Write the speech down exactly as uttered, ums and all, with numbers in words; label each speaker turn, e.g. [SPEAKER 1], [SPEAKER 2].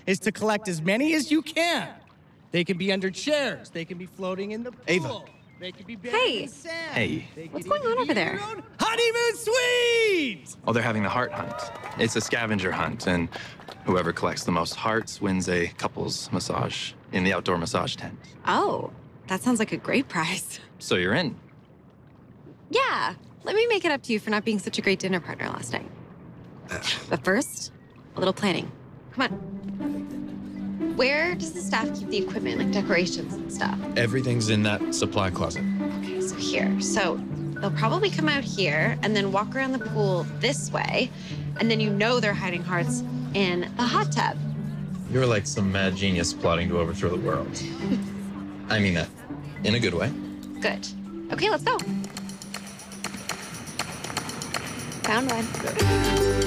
[SPEAKER 1] is to collect as many as you can. They can be under chairs. They can be floating in the pool.
[SPEAKER 2] Ava.
[SPEAKER 1] They can be buried
[SPEAKER 3] Hey.
[SPEAKER 1] in sand.
[SPEAKER 2] Hey.
[SPEAKER 1] They
[SPEAKER 3] What's
[SPEAKER 1] could
[SPEAKER 3] going
[SPEAKER 1] even
[SPEAKER 3] on
[SPEAKER 1] be
[SPEAKER 3] over
[SPEAKER 1] in
[SPEAKER 3] there?
[SPEAKER 1] your own honeymoon suite!
[SPEAKER 2] Oh, they're having the heart hunt. It's a scavenger hunt, and whoever collects the most hearts wins a couples massage in the outdoor massage tent.
[SPEAKER 3] Oh, that sounds like a great prize.
[SPEAKER 2] So you're in.
[SPEAKER 3] Yeah, let me make it up to you for not being such a great dinner partner last night. But first, a little planning. Come on. Where does the staff keep the equipment, like decorations and stuff?
[SPEAKER 4] Everything's in that supply closet.
[SPEAKER 3] Okay, so here. So they'll probably come out here and then walk around the pool this way. And then you know they're hiding hearts in the hot tub.
[SPEAKER 4] You're like some mad genius plotting to overthrow the world. I mean that in a good way.
[SPEAKER 3] Good. Okay, let's go. Found one.